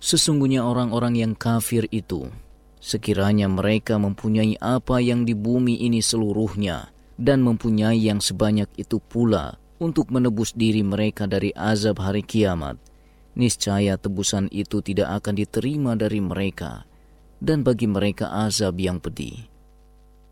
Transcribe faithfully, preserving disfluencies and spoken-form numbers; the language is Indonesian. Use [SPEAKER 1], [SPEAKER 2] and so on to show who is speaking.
[SPEAKER 1] Sesungguhnya orang-orang yang kafir itu, sekiranya mereka mempunyai apa yang di bumi ini seluruhnya, dan mempunyai yang sebanyak itu pula untuk menebus diri mereka dari azab hari kiamat, niscaya tebusan itu tidak akan diterima dari mereka, dan bagi mereka azab yang pedih.